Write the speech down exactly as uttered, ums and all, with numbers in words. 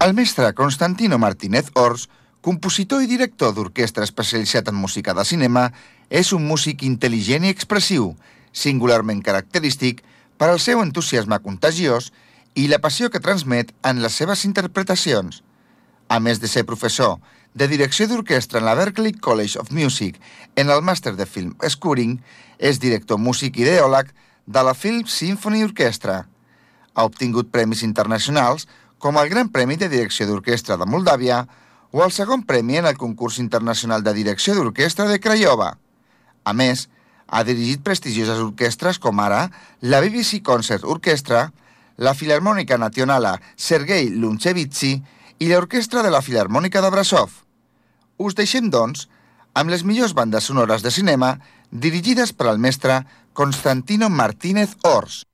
El mestre Constantino Martínez Ors, compositor i director d'orquestra especialitzat en música de cinema, és un músic intel·ligent i expressiu, singularment característic per al seu entusiasme contagiós i la passió que transmet en les seves interpretacions. A més de ser professor de direcció d'orquestra en la Berklee College of Music en el màster de film scoring, és director músic i ideòleg de la Film Symphony Orchestra. Ha obtingut premis internacionals com el Gran Premi de Direcció d'Orquestra de Moldàvia o el segon premi en el concurs internacional de direcció d'orquestra de Craiova. A més, ha dirigit prestigioses orquestres com ara la B B C Concert Orchestra, la Filarmònica Națională Serghei Lunchevitsi i l'Orquestra de la Filarmònica de Brasov. Us deixem, doncs, amb les millors bandes sonores de cinema dirigides per al mestre Constantino Martínez Ors.